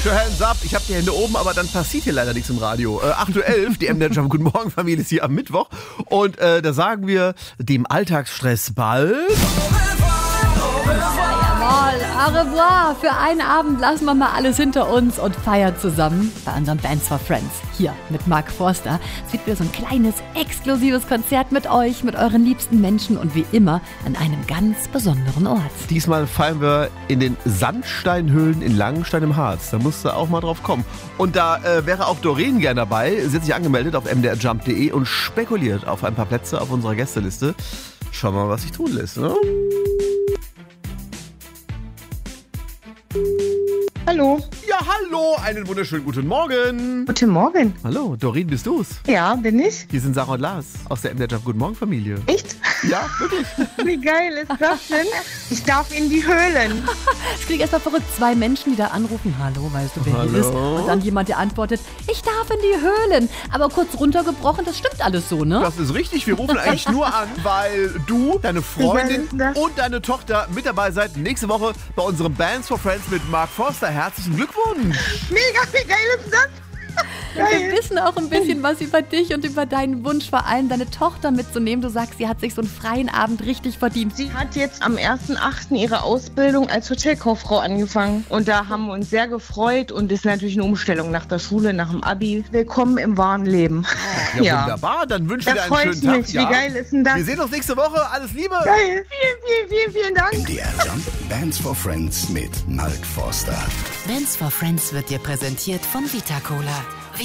Hands up, ich habe die Hände oben, aber dann passiert hier leider nichts im Radio. 8:11 Uhr, die MDR Jump Guten Morgen Familie ist hier am Mittwoch. Und da sagen wir dem Alltagsstress bald. Au revoir. Für einen Abend lassen wir mal alles hinter uns und feiern zusammen bei unserem Bands for Friends. Hier mit Mark Forster. Es wird wieder so ein kleines, exklusives Konzert mit euch, mit euren liebsten Menschen und wie immer an einem ganz besonderen Ort. Diesmal feiern wir in den Sandsteinhöhlen in Langenstein im Harz. Da musst du auch mal drauf kommen. Und da wäre auch Doreen gern dabei. Sie hat sich angemeldet auf mdrjump.de und spekuliert auf ein paar Plätze auf unserer Gästeliste. Schauen wir mal, was sich tun lässt, ne? Hallo. Ja, hallo, einen wunderschönen guten Morgen. Guten Morgen. Hallo, Doreen, bist du's? Ja, bin ich. Hier sind Sarah und Lars aus der MDR Jump Guten Morgen Familie. Echt? Ja, wirklich. Wie geil ist das denn? Ich darf in die Höhlen. Es klingt erstmal verrückt. 2 Menschen, die da anrufen. Hallo, weißt du, wer hier ist? Und dann jemand, der antwortet, ich darf in die Höhlen. Aber kurz runtergebrochen, das stimmt alles so, ne? Das ist richtig. Wir rufen eigentlich nur an, weil du, deine Freundin und deine Tochter mit dabei seid nächste Woche bei unserem Bands for Friends mit Mark Forster. Herzlichen Glückwunsch. Mega, wie geil ist das? Wir wissen auch ein bisschen was über dich und über deinen Wunsch, vor allem deine Tochter mitzunehmen. Du sagst, sie hat sich so einen freien Abend richtig verdient. Sie hat jetzt am 1.8. ihre Ausbildung als Hotelkauffrau angefangen. Und da haben wir uns sehr gefreut und ist natürlich eine Umstellung nach der Schule, nach dem Abi. Willkommen im wahren Leben. Ja, wunderbar. Dann wünschen wir dir einen schönen Tag. Mich. Wie geil ist denn das? Wir sehen uns nächste Woche. Alles Liebe. Geil. Vielen Dank. MDR Jump Bands for Friends mit Mark Forster. Bands for Friends wird dir präsentiert von Vita Cola.